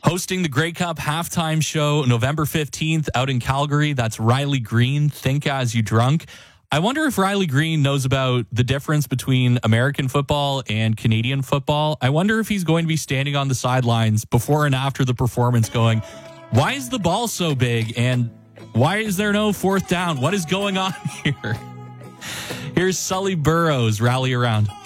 Hosting the Grey Cup halftime show November 15th out in Calgary. That's Riley Green, Think As You Drunk. I wonder if Riley Green knows about the difference between American football and Canadian football. I wonder if he's going to be standing on the sidelines before and after the performance going, why is the ball so big? And why is there no fourth down? What is going on here? Here's Sully Burrows, Rally Around.